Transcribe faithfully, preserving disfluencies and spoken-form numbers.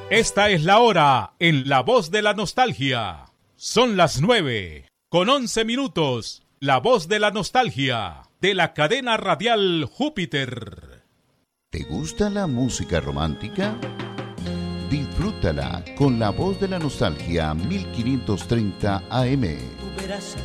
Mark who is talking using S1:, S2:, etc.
S1: Esta es la hora en La Voz de la Nostalgia. Son las nueve con once minutos. La Voz de la Nostalgia de la cadena radial Júpiter.
S2: ¿Te gusta la música romántica? Disfrútala con La Voz de la Nostalgia mil quinientos treinta A M.
S3: Tú verás